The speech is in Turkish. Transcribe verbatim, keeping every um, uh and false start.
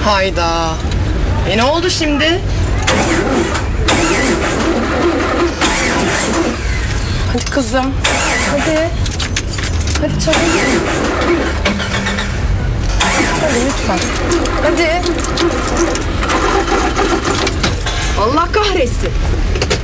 Hayda. E ne oldu şimdi? Hadi kızım. Hadi. Hadi çabuk. Hadi lütfen. Hadi. Allah kahretsin.